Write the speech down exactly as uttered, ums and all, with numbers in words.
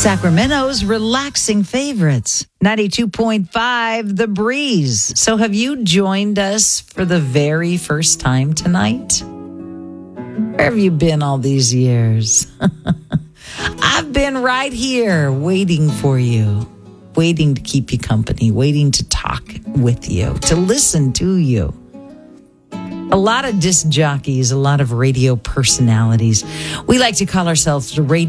Sacramento's relaxing favorites. ninety-two point five, The Breeze. So have you joined us for the very first time tonight? Where have you been all these years? I've been right here waiting for you, waiting to keep you company, waiting to talk with you, to listen to you. A lot of disc jockeys, a lot of radio personalities. We like to call ourselves the radio